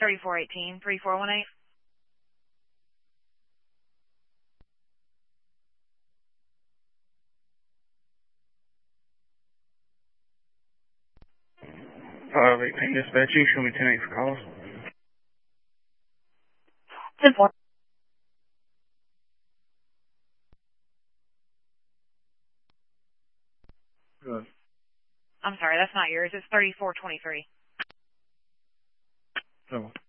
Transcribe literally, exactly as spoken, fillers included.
thirty-four eighteen, three four one eight. five eighteen dispatch, you show me ten eight for calls. ten four. Good. I'm sorry, that's not yours. It's thirty-four twenty-three. Oh.